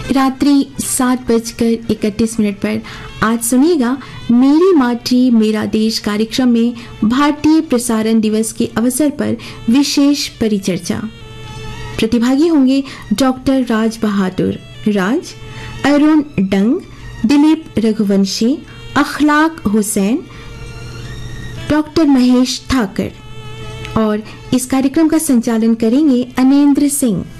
रात्रि 7:31 पर आज सुनिएगा मेरी माटी मेरा देश कार्यक्रम में भारतीय प्रसारण दिवस के अवसर पर विशेष परिचर्चा। प्रतिभागी होंगे डॉक्टर राज बहादुर राज, अरुण डंग, दिलीप रघुवंशी, अखलाक हुसैन, डॉक्टर महेश ठाकर और इस कार्यक्रम का संचालन करेंगे अनेंद्र सिंह।